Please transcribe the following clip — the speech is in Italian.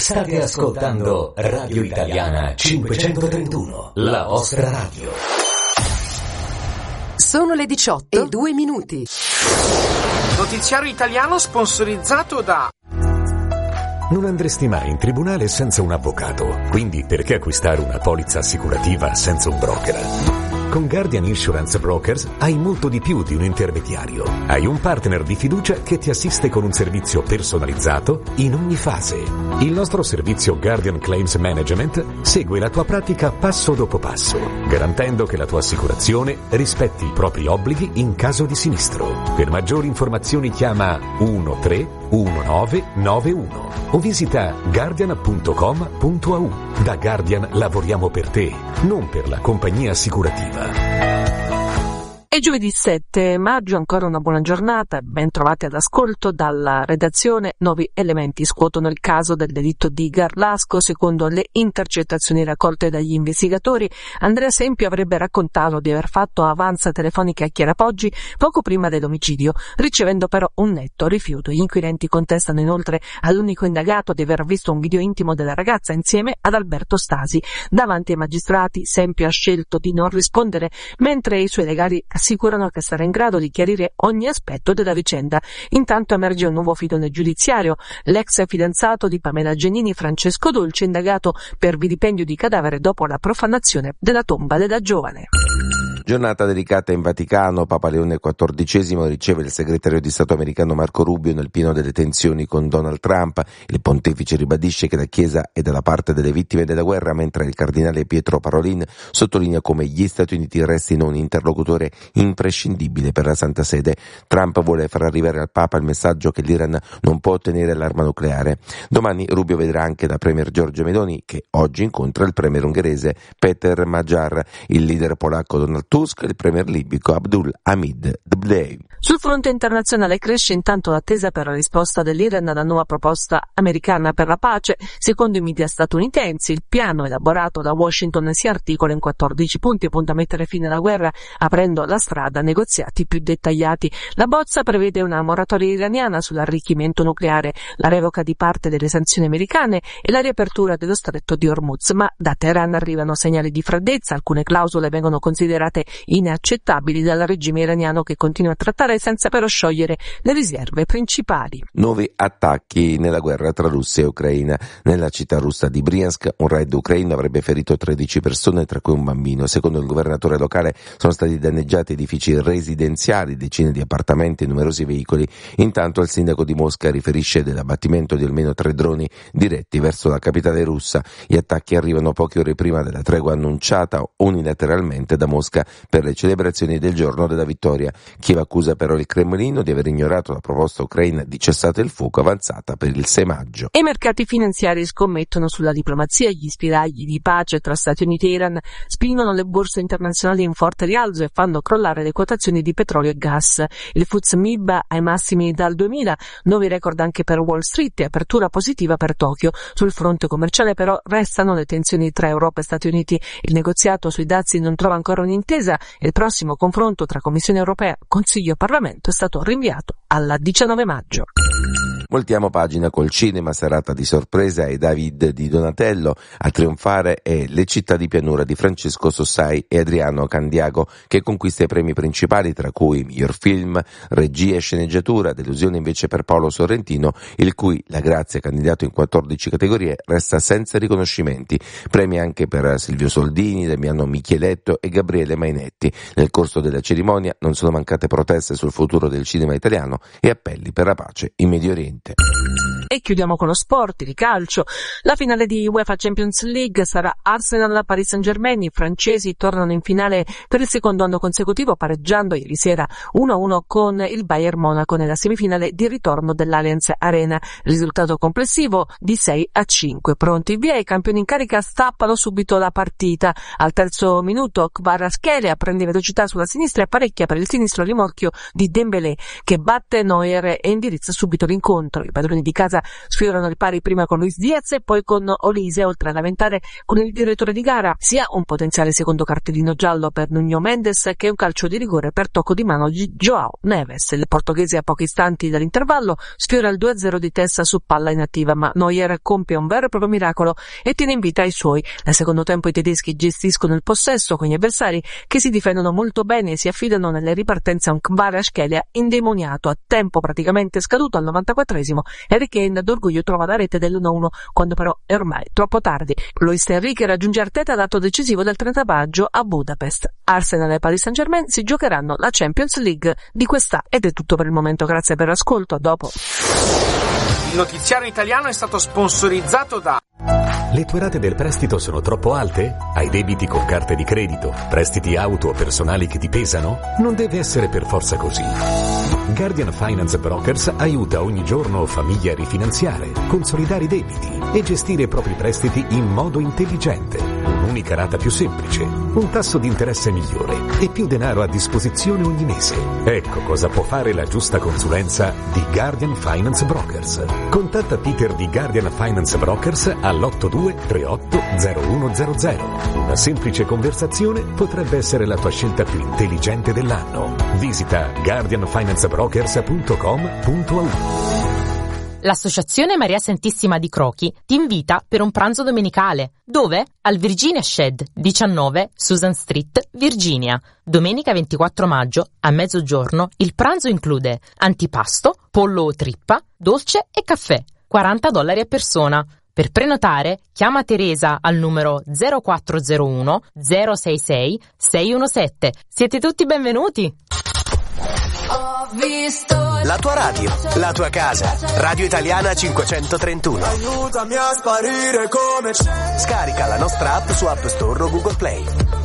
State ascoltando Radio Italiana 531, la vostra radio. Sono le 18:02. Notiziario italiano sponsorizzato da... Non andresti mai in tribunale senza un avvocato, quindi perché acquistare una polizza assicurativa senza un broker? Con Guardian Insurance Brokers hai molto di più di un intermediario. Hai un partner di fiducia che ti assiste con un servizio personalizzato in ogni fase. Il nostro servizio Guardian Claims Management segue la tua pratica passo dopo passo, garantendo che la tua assicurazione rispetti i propri obblighi in caso di sinistro. Per maggiori informazioni chiama 131991 o visita guardian.com.au. Da Guardian lavoriamo per te, non per la compagnia assicurativa. È giovedì 7 maggio, ancora una buona giornata, ben trovati all'ascolto dalla redazione. Nuovi elementi scuotono il caso del delitto di Garlasco. Secondo le intercettazioni raccolte dagli investigatori, Andrea Sempio avrebbe raccontato di aver fatto avanza telefoniche a Chiara Poggi poco prima dell'omicidio, ricevendo però un netto rifiuto. Gli inquirenti contestano inoltre all'unico indagato di aver visto un video intimo della ragazza insieme ad Alberto Stasi. Davanti ai magistrati Sempio ha scelto di non rispondere, mentre i suoi legali assicurano che sarà in grado di chiarire ogni aspetto della vicenda. Intanto emerge un nuovo filone giudiziario. L'ex fidanzato di Pamela Giannini, Francesco Dolce, indagato per vilipendio di cadavere dopo la profanazione della tomba della giovane. Giornata delicata in Vaticano. Papa Leone XIV riceve il segretario di Stato americano Marco Rubio nel pieno delle tensioni con Donald Trump. Il pontefice ribadisce che la Chiesa è dalla parte delle vittime della guerra, mentre il cardinale Pietro Parolin sottolinea come gli Stati Uniti restino un interlocutore imprescindibile per la Santa Sede. Trump vuole far arrivare al Papa il messaggio che l'Iran non può ottenere l'arma nucleare. Domani Rubio vedrà anche la premier Giorgia Meloni, che oggi incontra il premier ungherese Peter Magyar, il leader polacco Donald Tusk e il premier libico Abdul Hamid Dbeibeh. Sul fronte internazionale cresce intanto l'attesa per la risposta dell'Iran alla nuova proposta americana per la pace. Secondo i media statunitensi, il piano elaborato da Washington si articola in 14 punti, punta a mettere fine alla guerra, aprendo la strada a negoziati più dettagliati. La bozza prevede una moratoria iraniana sull'arricchimento nucleare, la revoca di parte delle sanzioni americane e la riapertura dello stretto di Hormuz. Ma da Teheran arrivano segnali di freddezza. Alcune clausole vengono considerate inaccettabili dal regime iraniano, che continua a trattare senza però sciogliere le riserve principali. Nuovi attacchi nella guerra tra Russia e Ucraina. Nella città russa di Bryansk un raid ucraino avrebbe ferito 13 persone, tra cui un bambino. Secondo il governatore locale sono stati danneggiati edifici residenziali, decine di appartamenti e numerosi veicoli. Intanto il sindaco di Mosca riferisce dell'abbattimento di almeno 3 droni diretti verso la capitale russa. Gli attacchi arrivano poche ore prima della tregua annunciata unilateralmente da Mosca per le celebrazioni del giorno della vittoria. Kiev accusa però il Cremlino di aver ignorato la proposta ucraina di cessate il fuoco avanzata per il 6 maggio. I mercati finanziari scommettono sulla diplomazia. Gli spiragli di pace tra Stati Uniti e Iran spingono le borse internazionali in forte rialzo e fanno crollare le quotazioni di petrolio e gas. Il FTSE MIB ai massimi dal 2000, nuovi record anche per Wall Street e apertura positiva per Tokyo. Sul fronte commerciale però restano le tensioni tra Europa e Stati Uniti. Il negoziato sui dazi non trova ancora un'intesa e il prossimo confronto tra Commissione Europea, Consiglio e Parlamento è stato rinviato alla 19 maggio. Voltiamo pagina col cinema, serata di sorpresa e David di Donatello. A trionfare è Le città di pianura di Francesco Sossai e Adriano Candiago, che conquista i premi principali, tra cui miglior film, regia e sceneggiatura. Delusione invece per Paolo Sorrentino, il cui La Grazia, candidato in 14 categorie, resta senza riconoscimenti. Premi anche per Silvio Soldini, Damiano Micheletto e Gabriele Mainetti. Nel corso della cerimonia non sono mancate proteste sul futuro del cinema italiano e appelli per la pace in Medio Oriente. E chiudiamo con lo sport, di calcio. La finale di UEFA Champions League sarà Arsenal-Paris Saint-Germain. I francesi tornano in finale per il secondo anno consecutivo, pareggiando ieri sera 1-1 con il Bayern Monaco nella semifinale di ritorno dell'Allianz Arena. Risultato complessivo di 6-5. Pronti via, i campioni in carica stappano subito la partita. Al terzo minuto Kvaratskhelia prende velocità sulla sinistra e apparecchia per il sinistro rimorchio di Dembélé, che batte Neuer e indirizza subito l'incontro. I padroni di casa Arteta sfiorano il pari prima con Luis Diaz e poi con Olise, oltre a lamentare con il direttore di gara sia un potenziale secondo cartellino giallo per Nuno Mendes che un calcio di rigore per tocco di mano di João Neves. Il portoghese a pochi istanti dall'intervallo sfiora il 2-0 di testa su palla inattiva, ma Neuer compie un vero e proprio miracolo e tiene in vita i suoi. Nel secondo tempo i tedeschi gestiscono il possesso con gli avversari che si difendono molto bene e si affidano nelle ripartenze a un Kvaratskhelia indemoniato. A tempo praticamente scaduto al 94esimo, Harry Kane d'orgoglio trova la rete dell'1-1 quando però è ormai troppo tardi. Luis Enrique raggiunge Arteta all'atto decisivo del 30 maggio a Budapest. Arsenal e Paris Saint-Germain si giocheranno la Champions League di quest'anno. Ed è tutto per il momento, grazie per l'ascolto, a dopo. Il notiziario italiano è stato sponsorizzato da... Le tue rate del prestito sono troppo alte? Hai debiti con carte di credito? Prestiti auto o personali che ti pesano? Non deve essere per forza così. Guardian Finance Brokers aiuta ogni giorno famiglie a rifinanziare, consolidare i debiti e gestire i propri prestiti in modo intelligente. Un'unica rata più semplice, un tasso di interesse migliore e più denaro a disposizione ogni mese. Ecco cosa può fare la giusta consulenza di Guardian Finance Brokers. Contatta Peter di Guardian Finance Brokers all'82 38 0100. Una semplice conversazione potrebbe essere la tua scelta più intelligente dell'anno. Visita guardianfinancebrokers.com.au. L'Associazione Maria Santissima di Crochi ti invita per un pranzo domenicale. Dove? Al Virginia Shed, 19 Susan Street, Virginia. Domenica 24 maggio, a mezzogiorno, il pranzo include antipasto, pollo o trippa, dolce e caffè. $40 a persona. Per prenotare, chiama Teresa al numero 0401 066 617. Siete tutti benvenuti! La tua radio, la tua casa. Radio Italiana 531. Aiutami a sparire come c'è. Scarica la nostra app su App Store o Google Play.